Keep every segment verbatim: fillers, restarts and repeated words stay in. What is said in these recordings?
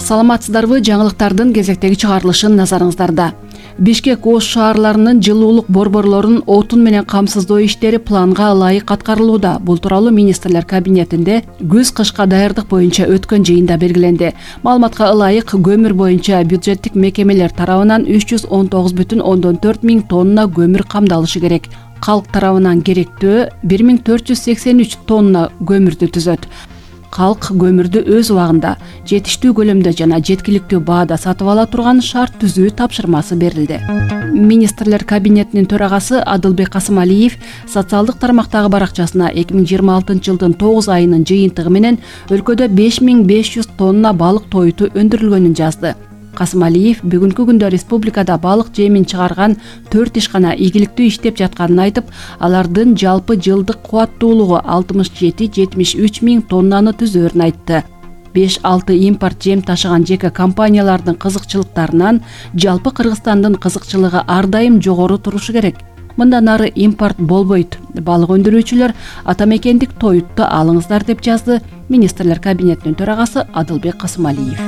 Саламатсыздарбы, жаңылыктардын кезектеги чыгарылышын назарыңыздарда. Бишкек Ош шаарларынын жылуулук борборлорунун отун менен камсыздоо иштери планга ылайык аткарылууда. Бул тууралуу министрлер кабинетинде күз-кышка даярдык боюнча өткөн жыйында белгиленди. Маалыматка ылайык көмүр боюнча бюджеттик мекемелер тарабынан үч жүз он тогуз бүтүн ондон төрт миң тонна көмүр камдалышы керек. Калк тарабынан керектөө бир миң төрт жүз сексен үч тонна көмүрдү түзөт. Калк көмүрдү өз убагында жетиштүү көлөмдө жана жеткиликтүү баада сатып ала турган шарт түзүү тапшырмасы берилди. Министрлер кабинетинин төрагасы Адылбек Касымалиев социалдык тармактагы баракчасына эки миң жыйырма алтынчы жылдын тогуз айынын жыйынтыгы менен өлкөдө беш миң беш жүз тонна балык тоюту өндүрүлгөнүн жазды. Касымалиев бүгүнкү күндө республикада балык жемин чыгарган төрт ишкана ийгиликтүү иштеп жатканын айтып, алардын жалпы жылдык кубаттуулугу алтымыш жети жетимиш үч миң тоннаны түзөөрүн айтты. беш алты импорт жем ташыган жеке компаниялардын кызыкчылыктарынан жалпы Кыргызстандын кызыкчылыгы ар дайым жогору турушу керек. Мындан ары импорт болбойт. Балык өндүрүүчүлөр атамекендик тоютту алыңыздар деп жазды министрлер кабинетинин төрагасы Адылбек Касымалиев.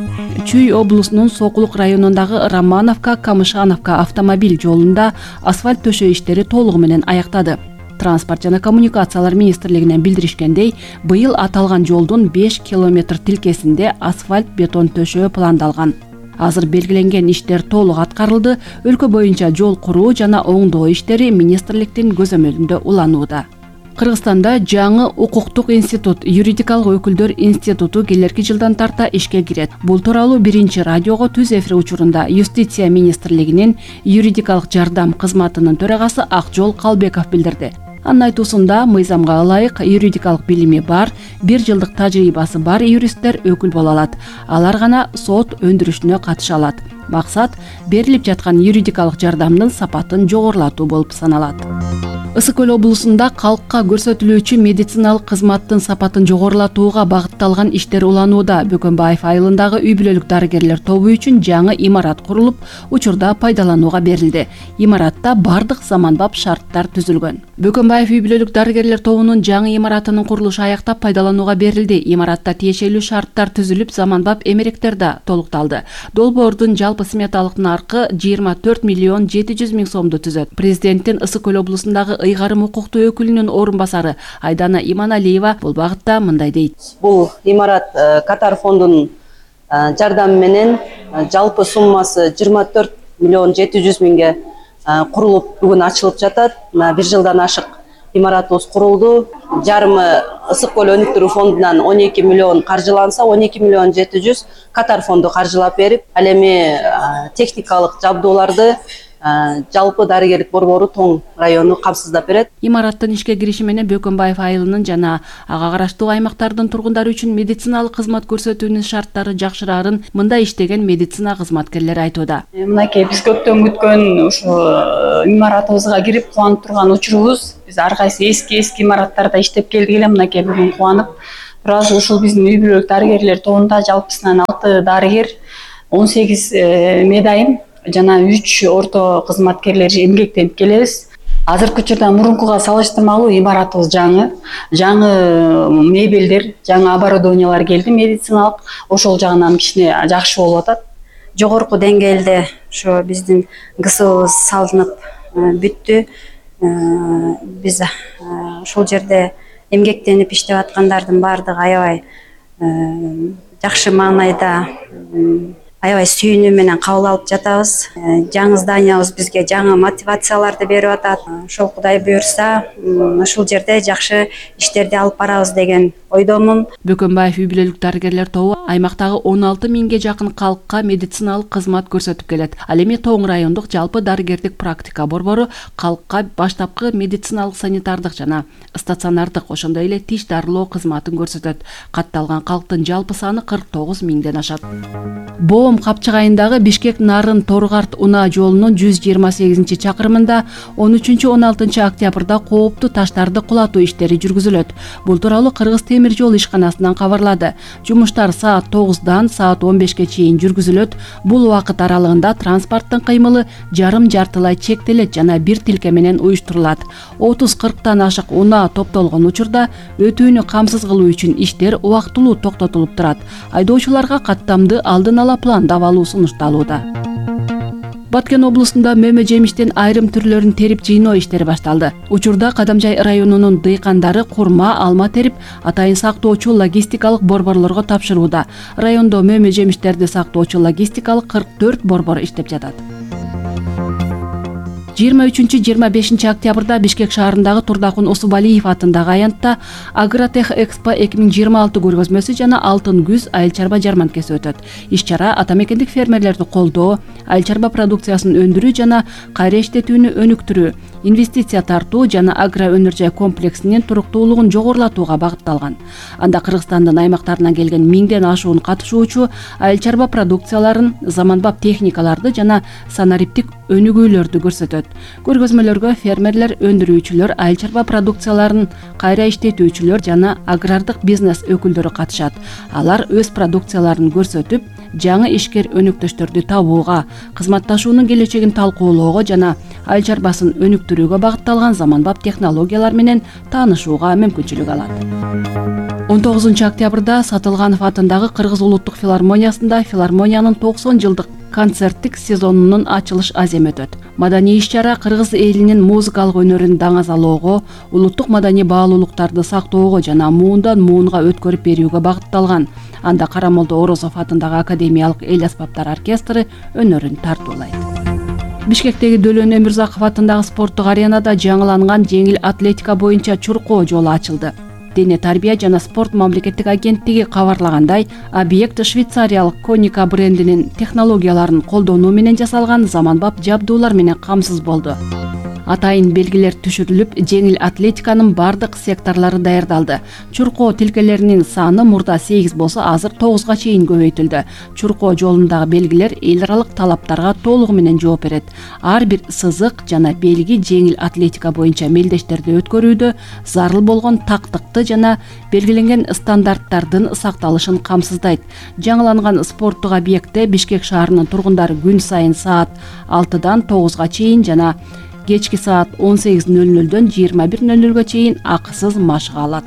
Чүй облусунун Сокулук районундагы Романовка-Камышановка автомобиль жолунда асфальт төшөө иштери толугу менен аяктады. Транспорт жана коммуникациялар министрлигинен билдиришкендей, быйыл аталган жолдун беш километр тилкесинде асфальт бетон төшөө пландалган. Азыр белгиленген иштер толук аткарылды. Өлкө боюнча жол куруу жана оңдоо иштери министрликтин көзөмөлүндө уланууда. Кыргызстанда жаңы укуктук институт, юридикалык өкүлдөр институту келерки жылдан тарта ишке кирет. Бул тууралуу биринчи радиого түз эфир учурунда Юстиция министрлигинин юридикалык жардам кызматынын төрагасы Акжол Калбеков билдирди. Анын айтуусунда мыйзамга ылайык юридикалык билими бар, бир жылдык тажрыйбасы бар юристтер өкүл боло алат. Алар гана сот өндүрүшүнө катыша алат. Максат берилип жаткан юридикалык жардамдын сапатын жогорулатуу болуп саналат. Ысык Көл облусунда калкка көрсөтүлүүчү медициналык кызматтын сапатын жогорулатууга багытталган иштер уланууда. Бөкөнбаев айылындагы үй бүлөлүк дарыгерлер тобу үчүн жаңы имарат курулуп, учурда пайдаланууга берилди. Имаратта бардык заманбап шарттар түзүлгөн. Бөкөнбаев үй бүлөлүк дарыгерлер тобунун жаңы имаратынын курулушу аяктап пайдаланууга берилди. Имаратта тиешелүү шарттар түзүлүп, заманбап эмеректер да толукталды. Долбоордун жалпы сметалык наркы жыйырма төрт миллион жети жүз миң сомду түзөт. Президенттин Ысык Көл облусундагы ыйгарым укуктуу өкүлүнүн орун басары Айдана Иманалиева бул багытта мындай дейт. Бул имарат Катар фондунун жардамы менен жалпы суммасы жыйырма төрт миллион жети жүз миңге курулуп, бүгүн ачылып жатат. бир жылдан ашык имаратыбыз курулду. Жарымы Ысык Көл өнүктүрүү фондунан он эки миллион каржыланса, он эки миллион жети жүз Катар фонду каржылап берип, ал эми техникалык жабдууларды жалпы дарыгерлик борбору Тоң району камсыздап берет. Имараттын ишке кириши менен Бөкөнбаев айылынын жана ага караштуу аймактардын тургундары үчүн медициналык кызмат көрсөтүүнүн шарттары жакшыраарын мында иштеген медицина кызматкерлери айтууда. Мынакей биз көптөн күткөн ушу имаратыбызга кирип кубанып турган учурубуз. Биз ар кайсы эски-эски имараттарда иштеп келдик эле, мынакей бүгүн кубанып. Бираз ушул биздин үй бүлөлүк дарыгерлер тобунда жалпысынан алты дарыгер, он сегиз медайым жана үч орто кызматкерлер эмгектенип келебиз. Азыркы учурда мурункуга салыштырмалуу имаратыбыз жаңы, жаңы мебелдер, жаңы оборудованиялар келди медициналык. Ошол жагынан кичине жакшы болуп атат. Жогорку деңгээлде ошо биздин ГСУбуз салынып бүттү. Биз ушул жерде эмгектенип иштеп аткандардын баардыгы аябай жакшы маанайда аябай сүйүнүү менен кабыл алып жатабыз. Жаңы зданиябыз бизге жаңы мотивацияларды берип атат. Ошол Кудай буйрса, ушул жерде жакшы иштерди алып барабыз деген ойдомун. Бөкөнбаев үй бүлөлүк дарыгерлер тобу аймактагы он алты миңге жакын калкка медициналык кызмат көрсөтүп келет. Ал эми Тоң райондук жалпы дарыгердик практика борбору калкка баштапкы медициналык санитардык жана стационардык, ошондой эле тиш дарылоо кызматын көрсөтөт. Катталган калктын жалпы саны кырк тогуз миңден ашат. Боо коом капчыгайындагы Бишкек Нарын Торгарт унаа жолунун жүз жыйырма сегизинчи чакырымында он үчүнчү он алтынчы октябрда кооптуу таштарды кулатуу иштери жүргүзүлөт. Бул тууралуу Кыргыз темир жол ишканасынан кабарлады. Жумуштар саат тогуздан саат он бешке чейин жүргүзүлөт. Бул убакыт аралыгында транспорттун кыймылы жарым жартылай чектелет жана бир тилке менен уюштурулат. отуз кырктан ашык унаа топтолгон учурда өтүүнү камсыз кылуу үчүн иштер убактылуу токтотулуп турат. Айдоочуларга каттамды алдын ала пландап алуу сунушталууда. Баткен облусунда мөмө жемиштин айрым түрлөрүн терип жыйноо иштери башталды. Учурда Кадамжай районунун дыйкандары курма, алма терип, атайын сактоочу логистикалык борборлорго тапшырууда. Райондо мөмө жемиштерди сактоочу логистикалык кырк төрт борбор иштеп жатат. жыйырма үчүнчү жыйырма бешинчи октябрда Бишкек шаарындагы Турдакун Усубалиев атындагы аянтта Агротех Экспо эки миң жыйырма алты көргөзмөсү жана Алтын күз айыл чарба жарманкеси өтөт. Иш-чара атамекендик фермерлерди колдоо, айыл чарба продукциясын өндүрүү жана кайра иштетүүнү өнүктүрүү, инвестиция тартуу жана агро өнөр жай комплексинин туруктуулугун жогорулатууга багытталган. Анда Кыргызстандын аймактарынан келген миңден ашуун катышуучу айыл чарба продукцияларын, заманбап техникаларды жана санариптик өнүгүүлөрдү көрсөтөт. Көргөзмөлөргө фермерлер, өндүрүүчүлөр, айыл чарба продукцияларын кайра иштетүүчүлөр жана агрардык бизнес өкүлдөрү катышат. Алар өз продукцияларын көрсөтүп, жаңы ишкер өнөктөштөрдү табууга, кызматташуунун келечегин талкуулоого жана айыл чарбасын өнүктүрүүгө багытталган заманбап технологиялар менен таанышууга мүмкүнчүлүк алат. он тогузунчу октябрда Сатылганов атындагы Кыргыз улуттук филармониясында филармониянын токсон жылдык концерттик сезонунун ачылыш аземи өтөт. Маданий иш-чара кыргыз элинин музыкалык өнөрүн даңазалоого, улуттук маданий баалуулуктарды сактоого жана муундан муунга өткөрүп берүүгө багытталган. Анда Карамолдо Орозов атындагы Академиялык эл аспаптар оркестры өнөрүн тартуулайт. Бишкектеги Дөлөн Өмүрзаков атындагы спорттук аренада жаңыланган жеңил атлетика боюнча чуркоо жолу ачылды. Дене тарбия жана спорт мамлекеттик агенттиги кабарлагандай, объект швейцариялык Коника брендинин технологияларын колдонуу менен жасалган заманбап жабдуулар менен камсыз болду. Атайын белгилер түшүрүлүп, жеңил атлетиканын бардык секторлору даярдалды. Чуркоо тилкелеринин саны мурда сегиз болсо, азыр тогузга чейин көбөйтүлдү. Чуркоо жолундагы белгилер эл аралык талаптарга толугу менен жооп берет. Ар бир сызык жана белги жеңил атлетика боюнча мелдештерди өткөрүүдө зарыл болгон тактыкты жана белгиленген стандарттардын сакталышын камсыздайт. Жаңыланган спорттук объектте Бишкек шаарынын тургундары күн сайын саат алтыдан тогузга чейин жана кечки саат он сегиз нөл нөлдөн жыйырма бир нөл нөлгө чейин акысыз машыга алат.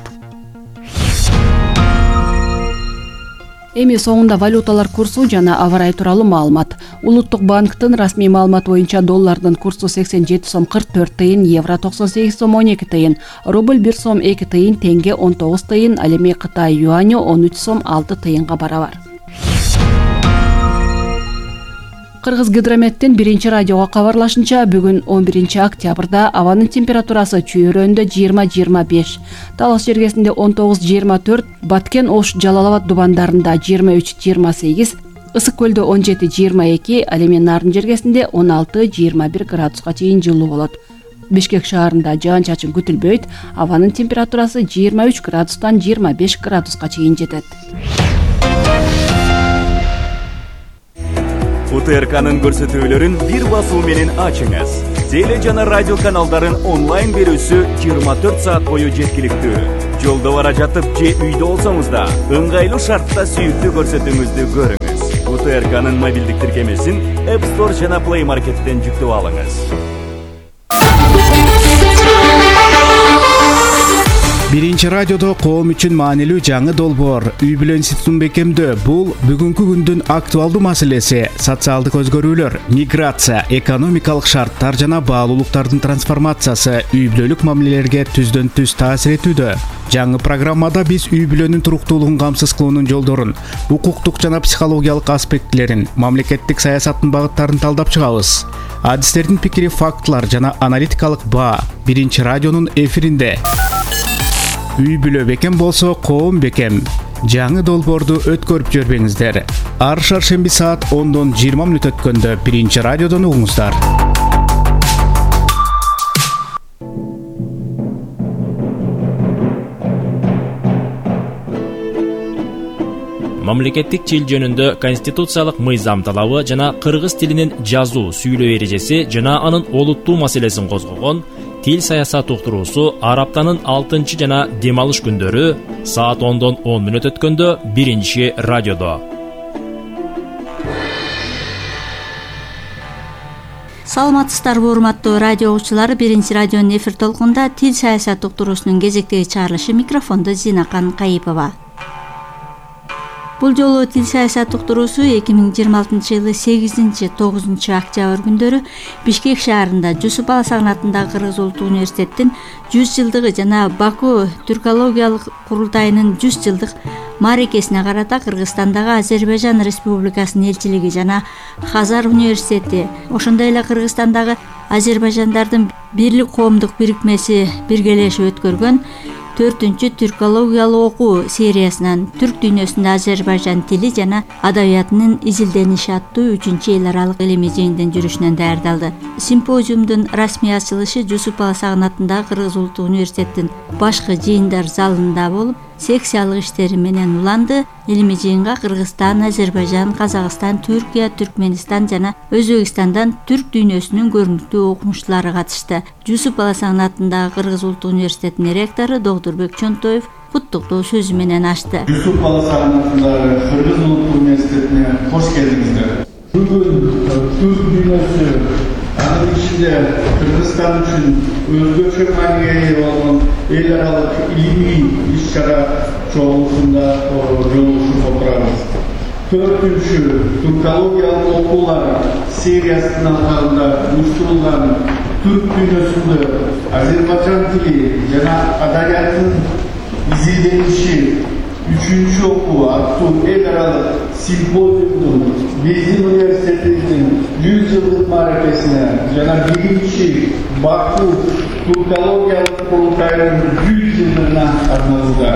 Эми соңунда валюталар курсу жана аба ырайы тууралуу маалымат. Улуттук банктын расмий маалыматы боюнча доллардын курсу сексен жети сом кырк төрт тыйын, евро токсон сегиз сом он эки тыйын, рубль бир сом эки тыйын, тенге он тогуз тыйын, ал эми Кытай юаню он үч сом алты тыйынга барабар. Кыргыз гидрометтин биринчи радиого кабарлашынча, бүгүн он биринчи октябрда абанын температурасы чүйөрөндө жыйырма жыйырма беш, Талас жергесинде он тогуз жыйырма төрт, Баткен, Ош, Жалал Абад дубандарында жыйырма үч жыйырма сегиз, Ысык көлдө он жети жыйырма эки, ал эми Нарын жергесинде он алты жыйырма бир градуска чейин жылуу болот. Бишкек шаарында жаан-чачын күтүлбөйт, абанын температурасы жыйырма үч градустан жыйырма беш градуска чейин жетет. УТРКнын көрсөтүүлөрүн бир басуу менен ачыңыз. Теле жана радио каналдарын онлайн берүүсү жыйырма төрт саат бою жеткиликтүү. Жолдо бара жатып же үйдө болсоңуз да, ыңгайлуу шартта сүйүктүү көрсөтүүңүздү көрүңүз. УТРКнын мобилдик тиркемесин App Store жана Play Market'тен жүктөп алыңыз. Биринчи радиодо коом үчүн маанилүү жаңы долбоор үй бүлө институтун бекемдөө. Бул бүгүнкү күндүн актуалдуу маселеси. Социалдык өзгөрүүлөр, миграция, экономикалык шарттар жана баалуулуктардын трансформациясы үй бүлөлүк мамилелерге түздөн түз таасир этүүдө. Жаңы программада биз үй бүлөнүн туруктуулугун камсыз кылуунун жолдорун, укуктук жана психологиялык аспектилерин, мамлекеттик саясаттын багыттарын талдап чыгабыз. Адистердин пикири, фактылар жана аналитикалык баа биринчи радионун эфиринде. Үй бүлө бекем болсо, коом бекем. Жаңы долбоорду өткөрүп жүрбөңүздөр. Ар шаршемби саат ондон жыйырма мүнөт өткөндө биринчи радиодон угуңуздар. мамлекеттик тил жөнүндө конституциялык мыйзам талабы жана кыргыз тилинин жазуу сүйлөө эрежеси жана анын олуттуу маселесин козгогон Тил саясат уктуруусу ар аптанын алтынчы жана дем алыш күндөрү саат ондон он мүнөт өткөндө биринчи радиодо. Саламатсыздарбы урматтуу радио угуучулары, биринчи радионун эфир толкунда тил саясат уктуруусунун кезектеги чыгарылышы, микрофондо Зинакан Кайыпова. Бул жолу тил саясат уктуруусу эки миң жыйырма алтынчы жылы сегизинчи тогузунчу октябрь күндөрү Бишкек шаарында Жусуп Баласагын атындагы Кыргыз Улуттук университеттин жүз жылдыгы жана Баку түркологиялык курултайынын жүз жылдык мааракесине карата Кыргызстандагы Азербайжан Республикасынын элчилиги жана Хазар университети, ошондой эле Кыргызстандагы азербайжандардын бирлик коомдук бирикмеси биргелешип өткөргөн төртүнчү түркологиялык окуу сериясынан түрк дүйнөсүндө Азербайжан тили жана адабиятынын изилдениши аттуу үчүнчү эл аралык илимий жыйындын жүрүшүнөн даярдалды. Симпозиумдун расмий ачылышы Жусуп Баласагын атындагы Кыргыз Улуттук университеттин башкы жыйындар залында болуп, секциялык иштери менен уланды. Илимий жыйынга Кыргызстан, Азербайжан, Казакстан, Түркия, Түркменистан жана Өзбекстандан түрк дүйнөсүнүн көрүнүктүү окумуштуулары катышты. Жусуп Баласагын атындагы Кыргыз Улуттук университетинин ректору Доктурбек Чонтоев куттуктоо сөзү менен ачты. Жусуп Баласагын атындагы Кыргыз Улуттук университетине кош келдиңиздер. Бүгүн түрк дүйнөсү, анын ичинде Кыргызстан үчүн өзгөчө мааниге ээ болгон эл аралык илимий иш-чара чогулушунда жолугушуп отурабыз. Төртүнчү түркологиялык окуулар сериясынын алкагында уюштурулган түрк дүйнөсүндө Азербайжан тили жана адабиятынын изилдениши үчүнчү окуу аттуу эл аралык симпозиумдун биздин университетибиздин жүз жылдык мааракесине жана биринчи Баку түркологиялык курултайынын жүз жылдыгына арналууда.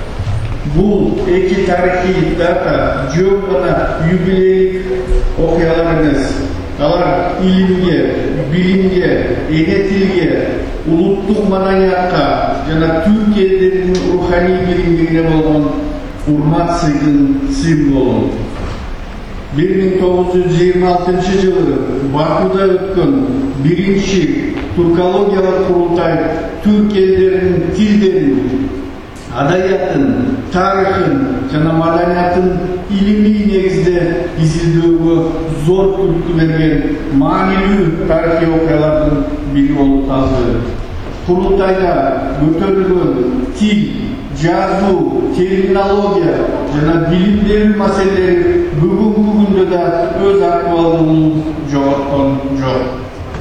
Бул эки тарыхый дата жөн гана юбилей окуялар эмес. Алар илимге, билимге, эне тилге, улуттук маданиятка жана түрк элдеринин руханий биримдигине болгон урмат сыйдын символу. бир миң тогуз жүз жыйырма алтынчы жылы Бакуда өткөн биринчи түркологиялык курултай түрк элдеринин тилдерин, адабиятын, тарыхын жана маданиятын илимий негизде изилдөөгө зор түрткү берген маанилүү тарыхый окуялардын бири болуп калды. Курултайда көтөрүлгөн тил, жазуу, терминология жана билим берүү маселелери бүгүнкү күндө да өз актуалдыгын жоготкон жок.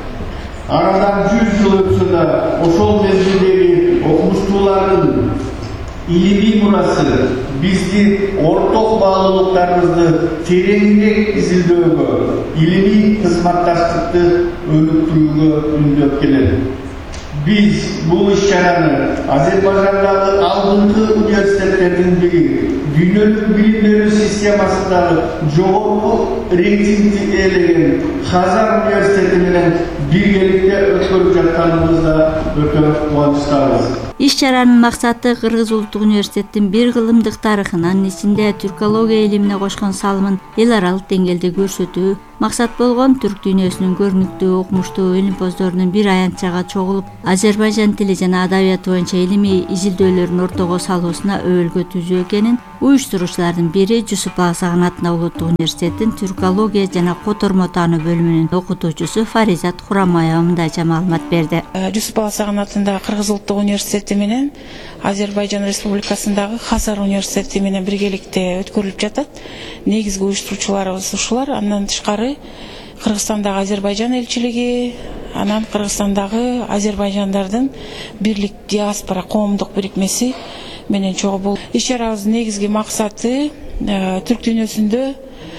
Арадан жүз жыл өтсө да ошол мезгилдеги окумуштуулардын илимий мурасы бизди орток баалуулуктарыбызды тереңирээк изилдөөгө, илимий кызматташтыкты өнүктүрүүгө үндөп келет. Биз бул иш-чараны Азербайжандагы алдыңкы университеттердин бири, дүйнөлүк билим берүү системасындагы жогорку рейтингди ээлеген Хазар университети менен биргеликте өткөрүп жатканыбызда өтө кубанычтабыз. Иш-чаранын максаты Кыргыз Улуттук университеттин бир кылымдык тарыхын, анын ичинде түркология илимине кошкон салымын эл аралык деңгээлде көрсөтүү максат болгон. Түрк дүйнөсүнүн көрүнүктүү окумуштуу илимпоздорунун бир аянтчага чогулуп, Азербайжан тили жана адабияты боюнча илимий изилдөөлөрүн ортого салуусуна өбөлгө түзүү экенин уюштуруучулардын бири Жусуп Баласагын атындагы Улуттук университеттин түркология жана котормо таануу бөлүмүнүн окутуучусу Фаризат Хурамаева мындайча маалымат берди. Жусуп Баласагын атындагы Кыргыз Улуттук университети менен Азербайжан Республикасындагы Хазар университети менен биргеликте өткөрүлүп жатат. Негизги уюштуруучуларыбыз ушулар. Андан тышкары Кыргызстандагы Азербайжан элчилиги, анан Кыргызстандагы азербайжандардын бирлик диаспора коомдук бирикмеси менен чогуу бул иш-чарабыздын негизги максаты түрк дүйнөсүндө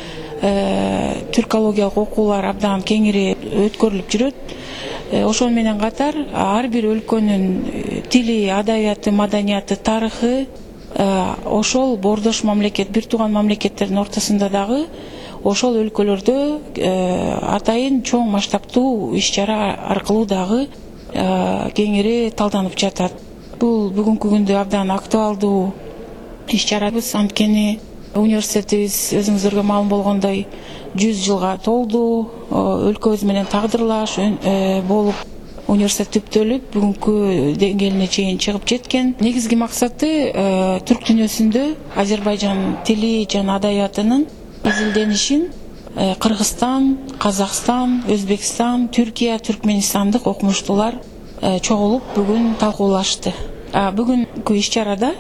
түркологиялык окуулар абдан кеңири өткөрүлүп жүрөт. Ошол менен катар ар бир өлкөнүн тили, адабияты, маданияты, тарыхы ошол бордош мамлекет, бир тууган мамлекеттердин ортосунда дагы ошол өлкөлөрдө атайын чоң масштабтуу иш-чара аркылуу дагы кеңири талданып жатат. Бул бүгүнкү күндө абдан актуалдуу иш-чарабыз, анткени Университетибиз өзүңүздөргө маалым болгондой жүз жылга толду. Өлкөбүз менен тагдырлаш болуп университет түптөлүп бүгүнкү деңгээлине чейин чыгып жеткен. Негизги максаты түрк дүйнөсүндө Азербайжан тили жана адабиятынын изилденишин Кыргызстан, Казакстан, Өзбекстан, Түркия, Түркменистандык окумуштуулар чогулуп бүгүн талкуулашты. Бүгүнкү иш-чарада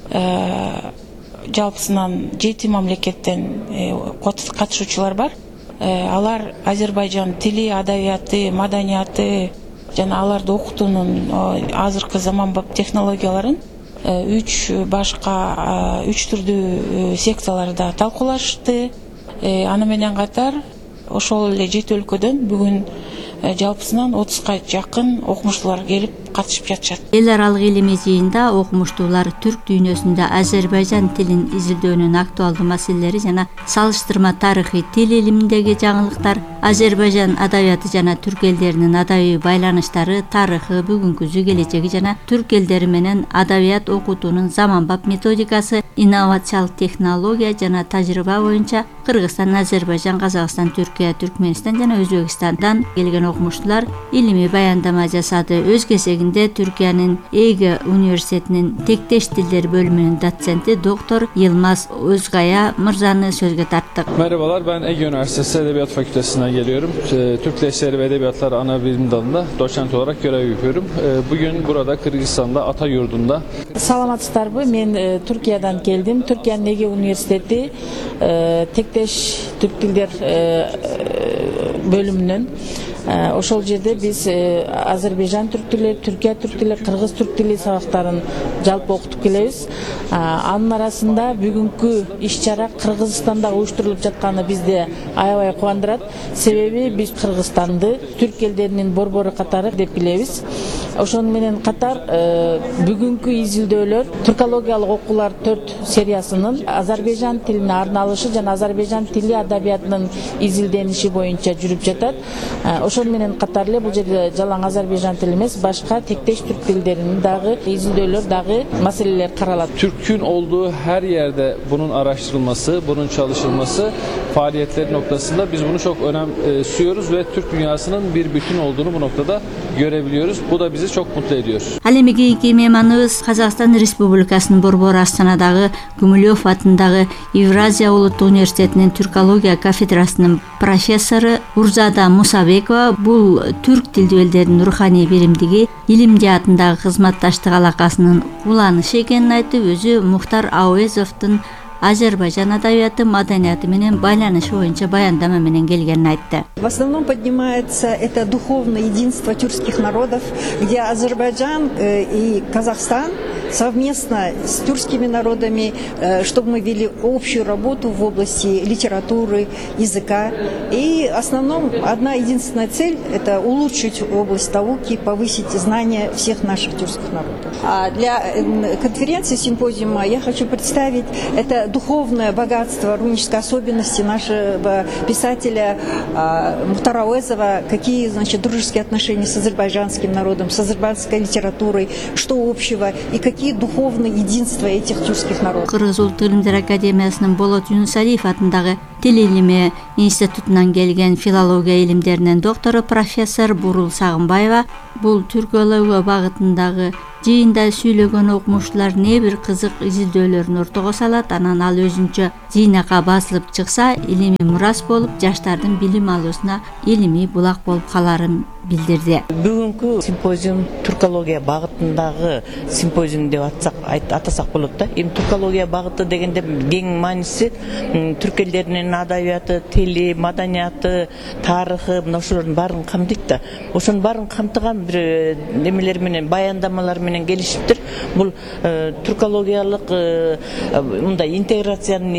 жалпысынан жети мамлекеттен катышуучулар бар. Алар Азербайжан тили, адабияты, маданияты жана аларды окутуунун азыркы заманбап технологияларын үч башка үч түрдүү секцияларда талкуулашты. Аны менен катар ошол эле жети өлкөдөн бүгүн жалпысынан отузга жакын окумуштуулар келип катышып жатышат. Эл аралык илимий жыйында окумуштуулар түрк дүйнөсүндө Азербайжан тилин изилдөөнүн актуалдуу маселелери жана салыштырма тарыхый тил илиминдеги жаңылыктар, Азербайжан адабияты жана түрк элдеринин адабий байланыштары, тарыхы, бүгүнкүсү, келечеги жана түрк элдери менен адабият окутуунун заманбап методикасы, инновациялык технология жана тажрыйба боюнча Кыргызстан, Азербайжан, Казакстан, Түркия, Түркменистан жана Өзбекстандан келген окумуштуулар илимий баяндама жасады. Өз кезегинде Түркиянын Эге университетинин тектеш тилдер бөлүмүнүн доценти доктор Yılmaz Özkaya Mırza'nı sözge tarttık. Merhabalar, ben Ege Üniversitesi Edebiyat Fakültesinden geliyorum. Türk Leşleri ve Edebiyatlar ana bilim dalında doçent olarak görev yapıyorum. Bugün burada Kırgızistan'da Ata Yurdu'nda. Саламатсыздарбы, мен Түркиядан келдим. Түркиянын Эге университети тектеш түрк тилдер бөлүмүнөн ошол жерде биз Азербайжан түрк тили, Түркия түрк тили, Кыргыз түрк тили сабактарын жалпы окутуп келебиз. Анын арасында бүгүнкү иш-чара Кыргызстанда уюштурулуп жатканы бизди аябай кубандырат. Себеби биз Кыргызстанды түрк элдеринин борбору катары деп билебиз. Ошону менен катар бүгүнкү изилдөөлөр түркологиялык окуулар төрт сериясынын Азербайжан тилине арналышы жана Азербайжан тили адабиятынын изилдениши боюнча жүрүп жатат. Ошону менен катар эле бул жерде жалаң Азербайжан тили эмес, башка тектеш түрк тилдеринин дагы изилдөөлөр дагы маселелер каралат. Türk'ün olduğu her yerde bunun araştırılması, bunun çalışılması faaliyetleri noktasında biz bunu çok önemsiyoruz ve Türk dünyasının bir bütün olduğunu bu noktada görebiliyoruz. Bu da bizi çok mutlu ediyor. Ал эми кийинки мейманыбыз Казакстан Республикасынын борбору Астанадагы Гумилев атындагы Евразия улуттук университетинин түркология кафедрасынын профессору Урзада Мусабекова. Бул түрк тилдүү элдердин руханий биримдиги, илим жаатындагы кызматташтык алакасынын уланышы экенин айтып, өзү Мухтар Ауезовдун Азербайжан адабияты, маданияты менен байланышы боюнча баяндама менен келгенин айтты. В основном поднимается это духовное единство тюркских народов, где Азербайджан и Казахстан совместно с тюркскими народами, чтобы мы вели общую работу в области литературы, языка. И в основном одна единственная цель – это улучшить область науки, повысить знания всех наших тюркских народов. А для конференции, симпозиума я хочу представить это духовное богатство, рунические особенности нашего писателя Мухтара Ауезова, какие, значит, дружеские отношения с азербайджанским народом, с азербайджанской литературой, что общего и какие духовные единства этих тюркских народов. Кыргыз Улуттук илимдер академиясынын Болот Юнусалиев атындагы Тил илими институтунан келген филология илимдеринин доктору профессор Бурул Сагынбаева бул түркология багытындагы жыйында сүйлөгөн окумуштуулар не бир кызык изилдөөлөрүн ортого салат. Анан ал өзүнчө жыйнакка басылып чыкса, илимий мурас болуп, жаштардын билим алуусуна илимий булак болуп каларын билдирди. Бүгүнкү симпозиум түркология багытындагы симпозиум деп атсак, атасак болот да. Эми түркология багыты дегенде кең мааниси түрк элдеринин адабияты, тили, маданияты, тарыхы, мына ошолордун баарын камтыйт да. Ошонун баарын камтыган бир немелер менен, баяндамалар менен келишиптир. Бул түркологиялык мындай интеграциянын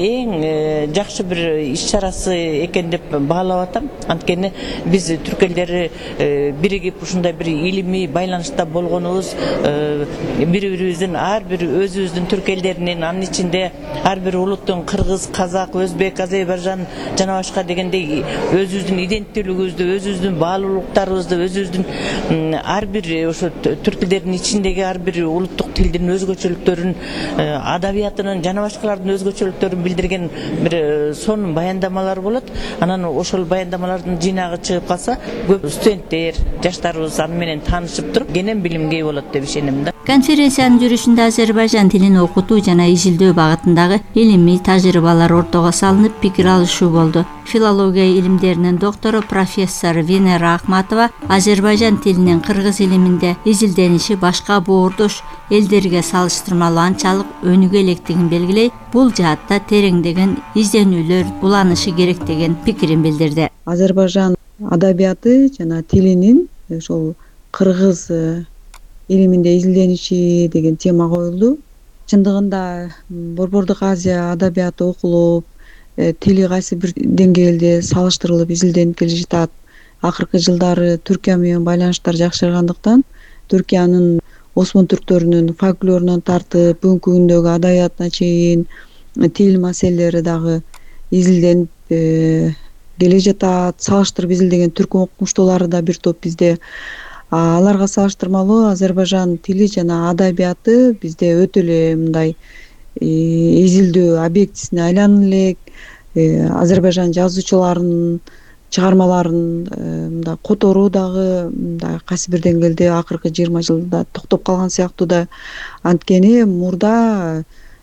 эң жакшы бир иш-чарасы экен деп баалап атам. Анткени биз түрк элдери биригип ушундай бир илимий байланышта болгонубуз, бири-бирибиздин ар бир өзүбүздүн түрк элдеринин, анын ичинде ар бир улуттун кыргыз, казак, өзбек, азербайжан Азербайжан жана башка дегендей өзүбүздүн иденттүүлүгүбүздү, өзүбүздүн баалуулуктарыбызды, өзүбүздүн ар бир ошо түрк тилдеринин ичиндеги ар бир улуттук тилдин өзгөчөлүктөрүн, адабиятынын жана башкалардын өзгөчөлүктөрүн билдирген бир сонун баяндамалар болот. Анан ошол баяндамалардын жыйнагы чыгып калса, көп студенттер, жаштарыбыз аны менен таанышып туруп, кенен билимге болот деп ишенем да. Конференциянын жүрүшүндө азербайжан тилин окутуу жана изилдөө багытындагы илимий тажрыйбалар ортого салынып, пикир алышуу болду. Филология илимдеринин доктору профессор Венера Ахматова азербайжан тилинин кыргыз илиминде изилдениши башка боордош элдерге салыштырмалуу анчалык өнүгө электигин белгилей, бул жаатта тереңдеген изденүүлөр уланышы керек деген пикирин билдирди. Азербайжан адабияты жана тилинин ошол кыргыз илиминде изилдениши деген тема коюлду. Чындыгында Борбордук Азия адабияты окулуп, тили кайсы бир деңгээлде салыштырылып изилденип келе жатат. Акыркы жылдары Түркия менен байланыштар жакшыргандыктан Түркиянын осмон түрктөрүнүн фольклорунан тартып, бүгүнкү күндөгү адабиятына чейин тил маселелери дагы изилденип келе жатат. Салыштырып изилдеген түрк окумуштуулары да бир топ бизде. Аларга салыштырмалуу Азербайжан тили жана адабияты бизде өтө эле мындай изилдөө объектисине айланып элек. Азербайжан жазуучуларынын чыгармаларын мындай которуу дагы мындай кайсы бир деңгээлде акыркы жыйырма жылда токтоп калган сыяктуу да. Анткени мурда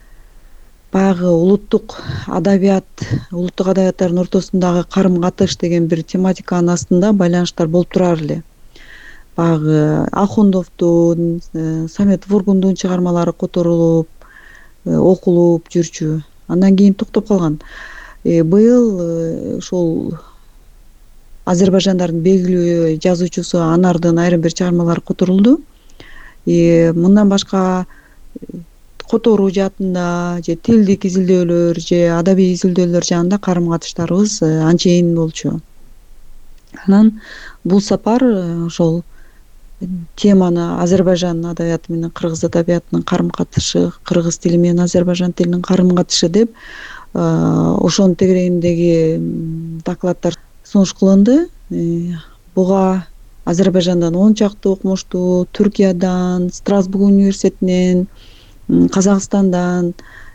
баягы улуттук адабият, улуттук адабияттардын ортосундагы карым-катыш деген бир тематиканын астында байланыштар болуп турар эле. Баягы Ахундовдун, Самет Вургундун чыгармалары которулуп, окулуп жүрчү. Андан кийин токтоп калган. Быйыл ошол Азербайжандардын белгилүү жазуучусу Анардын айрым бир чыгармалары которулду. Мындан башка которуу жаатында же тилдик изилдөөлөр же адабий изилдөөлөр жаатында карым-катыштарыбыз анчейин болчу. Анан бул сапар ошол теманы Азербайжан адабияты менен кыргыз адабиятынын карым-катышы, кыргыз тили менен Азербайжан тилинин карым-катышы деп ошонун тегерегиндеги докладдар сунуш кылынды. Буга Азербайжандан он чакты окумуштуу, Түркиядан, Страсбург университетинен, Казакстандан,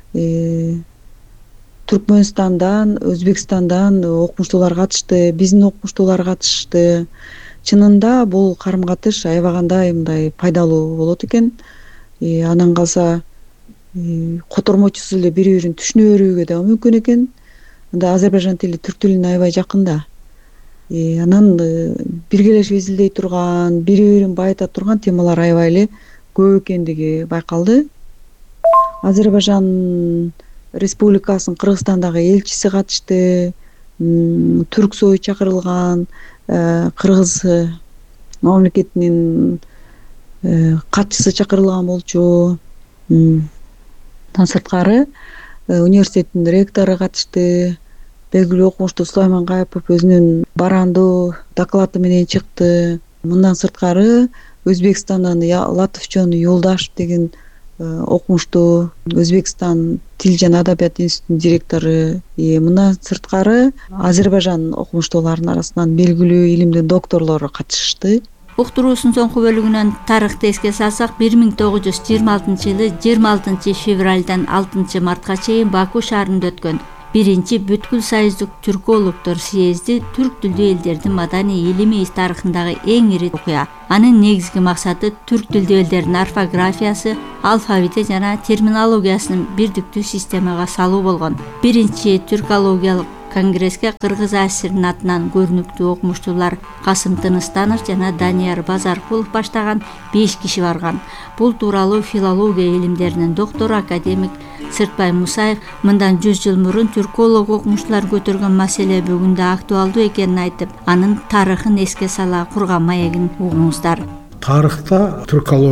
Түркмөнстандан, Өзбекстандан окумуштуулар катышты, биздин окумуштуулар катышты. Чынында бул карым-катыш аябагандай мындай пайдалуу болот экен. Анан калса котормочусу эле бири-бирин түшүнө берүүгө да мүмкүн экен. Анда Азербайжан тили түрк тилине аябай жакында. Анан биргелешип изилдей турган, бири-бирин байыта турган темалар аябай эле көп экендиги байкалды. Азербайжан Республикасынын Кыргызстандагы элчиси катышты, Түрксой чакырылган, Кыргыз мамлекетинин катчысы чакырылган болчу. Андан сырткары университеттин ректору катышты, белгилүү окумуштуу Сулайман Кайыпов өзүнүн барандуу доклады менен чыкты. Мындан сырткары Өзбекстандан Латыфжон Юлдашев деген окумуштуу Өзбекстан тил жана адабият институтунун директору. Мындан сырткары Азербайжан окумуштууларынын арасынан белгилүү илимдин докторлору катышты. Уктуруусунун соңку бөлүгүнөн тарыхты эске салсак, бир миң тогуз жүз жыйырма алтынчы жылы жыйырма алтынчы февралдан алтынчы мартка чейин Баку шаарында өткөн биринчи бүткүл союздук түркологдор съезди түрк тилдүү элдердин маданий илимий тарыхындагы эң ири окуя. Анын негизги максаты түрк тилдүү элдердин орфографиясы, алфавити жана терминологиясын бирдиктүү системага салуу болгон. Биринчи түркологиялык конгресске Кыргыз АСИРдин атынан көрүнүктүү окумуштуулар Касым Тыныстанов жана Данияр Базаркулов баштаган беш киши барган. Бул тууралуу филология илимдеринин доктору академик Сыртбай Мусаев мындан жүз жыл мурун түрколог окумуштуулар көтөргөн маселе бүгүндө актуалдуу экенин айтып, анын тарыхын эске сала курган маегин угуңуздар. Тарыхта түркология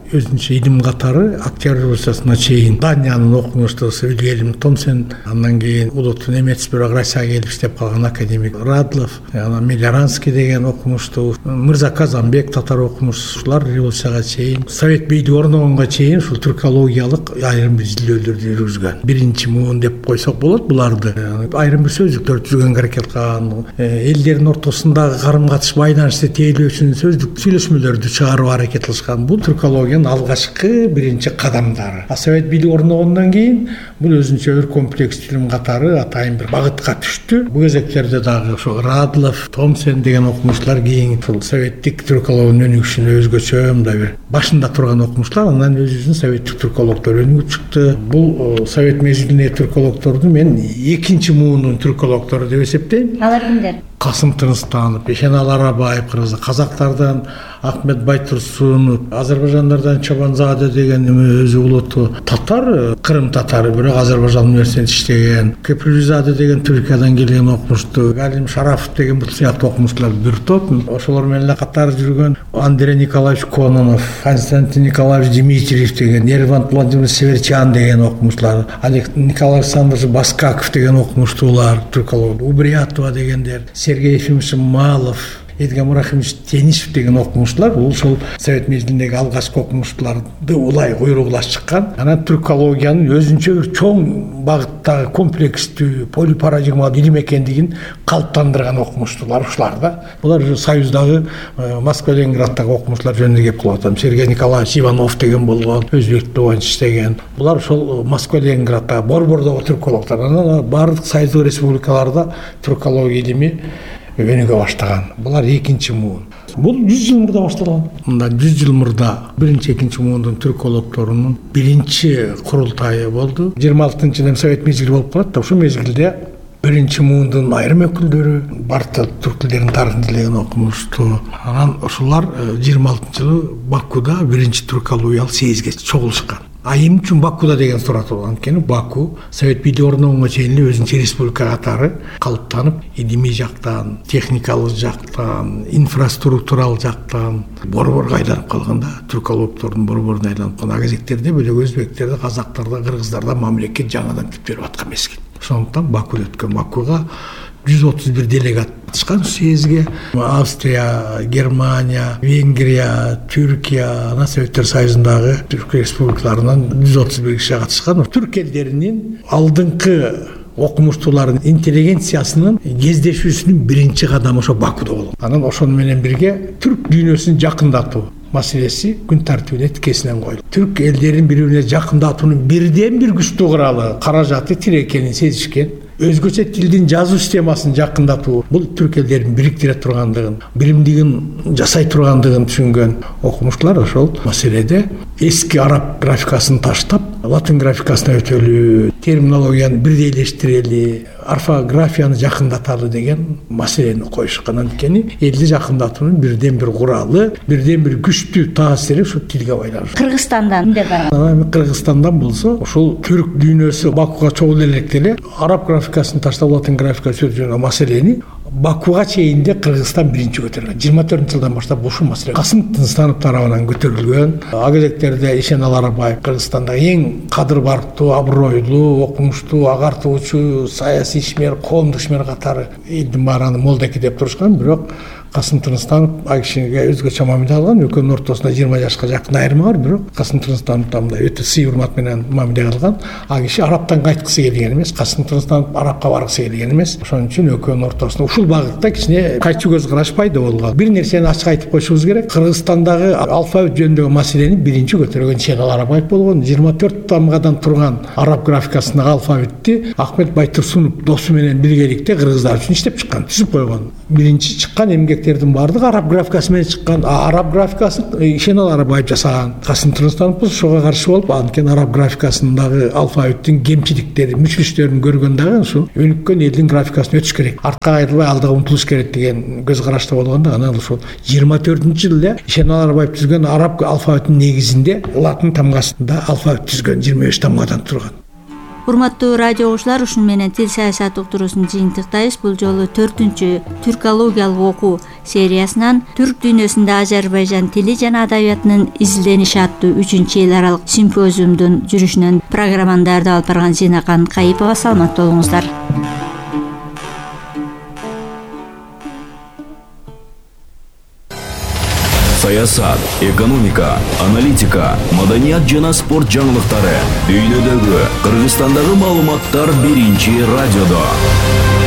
өзүнчө илим катары Октябрь революциясына чейин Даниянын окумуштуусу Вильгельм Томсен, андан кийин улуттун эмес бирок Россияга келип иштеп калган академик Радлов, анан Милоранский деген окумуштуу, Мырза Казанбек татар окумуштуулар революцияга чейин, Совет бийлиги орногонго чейин ушул түркологиялык айрым бир изилдөөлөрдү жүргүзгөн. Биринчи муун деп койсок болот буларды. Айрым бир сөздүктөр түзгөнгө аракет кылган, элдердин ортосундагы карым-катыш байланышты тейлөө үчүн сөздүк сүйлөшмөлөрдү чыгарууга аракет кылышкан. Бул түркологиянын алгачкы биринчи кадамдары. А Совет бийлиги орногондон кийин бул өзүнчө бир комплекс илим катары атайын бир багытка түштү. Бул кезектерде дагы ошо Радлов, Томсен деген окумуштуулар кийин ушул советтик түркологиянын өнүгүшүнө өзгөчө мындай бир башында турган окумуштуулар, андан өзүбүздүн советтик түркологдор өнүгүп чыкты. Бул совет мезгилиндеги түркологдорду мен экинчи муунун түркологдору деп эсептейм. Алар кимдер? Касым Тыныстанов, Ишенал Арабаев, кыргыз казактардан Ахмет Байтурсунов, Азербайжандардан Чобанзаде деген өзү улуттуу татар, Кырым татары, бирок Азербайжан университетинде иштеген, Кепризаде деген Түркиядан келген окумуштуу, Галим Шарафов деген бул сыяктуу окумуштуулар бир топ. Ошолор менен эле катары жүргөн Андрей Николаевич Кононов, Константин Николаевич Дмитриев деген, Ерван Владимирович Северчан деген окумуштуулар, Олег Николаевич Александрович Баскаков деген окумуштуулар, түрколог, Убриятова дегендер, Сергей Ефимович Малов, Эдгар Мурахимович Тенишев деген окумуштуулар, бул ушул совет мезгилиндеги алгачкы окумуштууларды улай куйругулаш чыккан. Анан түркологиянын өзүнчө бир чоң багыттагы комплекстүү полипарадигмалык илим экендигин калыптандырган окумуштуулар ушулар да. Булар Союздагы Москва Ленинграддагы окумуштуулар жөнүндө кеп кылып атам. Сергей Николаевич Иванов деген болгон, өзбек боюнча иштеген. Булар ошол Москва Ленинграддагы борбордогу түркологдор. Анан бардык Союздук республикаларда түркология илими өнүгө баштаган. Булар экинчи муун. Бул жүз жыл мурда башталган. Мында жүз жыл мурда биринчи, экинчи муундун түркологдорунун биринчи курултайы болду. жыйырма алтынчы жылы совет мезгили болуп калат да, ушул мезгилде биринчи муундун айрым өкүлдөрү, барты түрк тилдерин тарыхын билген окумуштуу. Анан ошолар жыйырма алтынчы жылы Бакуда биринчи түркологиялык съездге чогулушкан. А эмне үчүн Бакуда деген сурат болгон? Анткени Баку совет бийлиги орногонго чейин өзүнчө республика катары калыптанып, илимий жактан, техникалык жактан, инфраструктуралык жактан борборго айланып калганда, түркологдордун борборуна айланып калган. Кезектерде бөлөк өзбектерде, казактарда, кыргыздарда мамлекет жаңадан түп берип аткан мезгил. Ошондуктан Бакуда өткөн. Бакуга жүз отуз бир делегат катышкан съездге. Австрия, Германия, Венгрия, Түркия, ана Советтер Союзундагы түрк республикаларынан жүз отуз бир киши катышкан. Түрк элдеринин алдыңкы окумуштуулардын интеллигенциясынын кездешүүсүнүн биринчи кадамы ошо Бакуда болгон. Анан ошону менен бирге түрк дүйнөсүн жакындатуу маселеси күн тартибине тикесинен коюлду. Түрк элдерин бири-бирине жакындатуунун бирден бир күчтүү куралы, каражаты тир экенин сезишкен. Өзгөчө тилдин жазуу системасын жакындатуу, бул түрк элдерин бириктире тургандыгын, биримдигин жасай тургандыгын түшүнгөн окумуштуулар ошол маселеде эски араб графикасын таштап, латын графикасына өтөлү, терминологияны бирдейлештирели, орфографияны жакындаталы деген маселени коюшкан. Анткени элди жакындатуунун бирден бир куралы, бирден бир күчтүү таасири ушу тилге байланыштуу. Кыргызстандан эмне бар? Кыргызстандан болсо, ошол түрк дүйнөсү Бакуга чогул электе эле араб графикасын таштап латын графикасын өтүргөн маселени Бакуга чейинде Кыргызстан биринчи көтөргөн. жыйырма төртүнчү жылдан баштап ушул маселе Касым Тыныстанов тарабынан көтөрүлгөн. А кезектерде Ишенал Арабаев Кыргызстандагы эң кадыр барктуу, абройлуу, окумуштуу, агартуучу, саясий ишмер, коомдук ишмер катары элдин баарын молдеки деп турушкан, бирок Касым Тыныстанов ал кишиге өзгөчө мамиле алган. Экөөнүн ортосунда жыйырма жашка жакын айырма бар, бирок Касым Тыныстанов да мындай өтө сый урмат менен мамиле кылган. Ал киши арабтан кайткысы келген эмес, Касым Тыныстанов арабка баргысы келген эмес. Ошон үчүн экөөнүн ортосунда ушул багытта кичине кайчу көз караш пайда болгон. Бир нерсени ачык айтып коюшубуз керек. Кыргызстандагы алфавит жөнүндөгү маселени биринчи көтөргөн Ишенал Арабаев болгон. жыйырма төрт тамгадан турган араб графикасындагы алфавитти Ахмет Байтурсунов досу менен биргеликте кыргыздар үчүн иштеп чыккан, түзүп койгон. Биринчи чыккан эмгектердин баардыгы араб графикасы менен чыккан. А араб графикасын Ишенал Арабаев жасаган. Касым Тыныстанов ошого каршы болуп, анткени араб графикасындагы алфавиттин кемчиликтери, мүчүлүштөрүн көргөн дагы ушу өнүккөн элдин графикасын өтүш керек, артка кайрылбай алдыга умтулуш керек деген көз карашта болгондо, анан ошол жыйырма төртүнчү жылы Ишенал Арабаев түзгөн араб алфавитинин негизинде латын тамгасында алфавит түзгөн, жыйырма беш тамгадан турган. Урматтуу радио угуучулар, ушуну менен тил саясат уктуруусун жыйынтыктайбыз. Бул жолу төртүнчү түркологиялык окуу сериясынан түрк дүйнөсүндө Азербайжан тили жана адабиятынын изилдениши аттуу үчүнчү эл аралык симпозиумдун жүрүшүнөн программаны даярдап алып барган Зинакан Кайыпова. Саламаттуу болуңуздар. Саясат, экономика, аналитика, маданият жана спорт жаңылыктары, дүйнөдөгү, Кыргызстандагы маалыматтар биринчи радиодо.